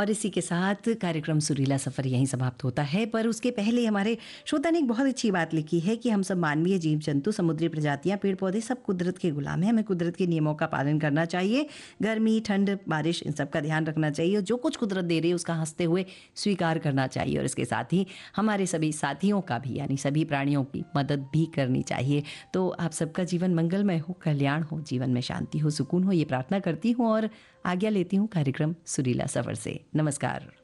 और इसी के साथ कार्यक्रम सुरीला सफ़र यहीं समाप्त होता है, पर उसके पहले हमारे श्रोता ने एक बहुत अच्छी बात लिखी है कि हम सब मानवीय जीव जंतु, समुद्री प्रजातियां, पेड़ पौधे सब कुदरत के गुलाम हैं। हमें कुदरत के नियमों का पालन करना चाहिए। गर्मी, ठंड, बारिश, इन सब का ध्यान रखना चाहिए और जो कुछ कुदरत दे रही है उसका हंसते हुए स्वीकार करना चाहिए। और इसके साथ ही हमारे सभी साथियों का भी, यानी सभी प्राणियों की मदद भी करनी चाहिए। तो आप सबका जीवन मंगलमय हो, कल्याण हो, जीवन में शांति हो, सुकून हो, ये प्रार्थना करती हूँ और आज्ञा लेती हूँ कार्यक्रम सुरीला सफ़र से। नमस्कार।